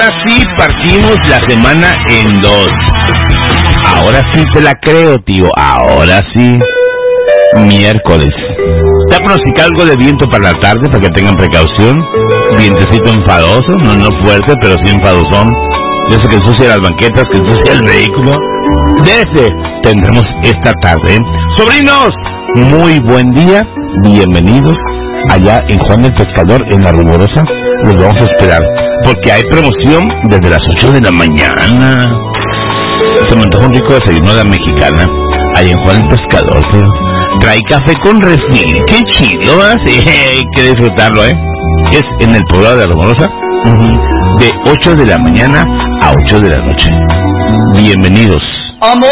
sí partimos la semana en dos. Ahora sí te la creo, tío. Ahora sí. Miércoles. Te ha pronosticado algo de viento para la tarde para que tengan precaución. Vientecito enfadoso, no fuerte, pero sí enfadosón. De eso que ensucia las banquetas, que ensucia el vehículo. De ese tendremos esta tarde. Sobrinos, muy buen día. Bienvenidos allá en Juan el Pescador, en La Rumorosa. Los vamos a esperar, porque hay promoción desde las 8 de la mañana. Se me antoja un rico desayuno de la mexicana, allá en Juan el Pescador, tío. Trae café con refil, qué chido, ¿verdad? Sí, hay que disfrutarlo, Es en el poblado de La Rumorosa, de 8 de la mañana a 8 de la noche. Bienvenidos.